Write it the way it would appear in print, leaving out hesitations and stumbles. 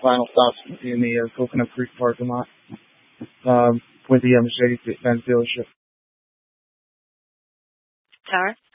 final stops in the Coconut Creek parking lot with the Mercedes-Benz dealership. Tara?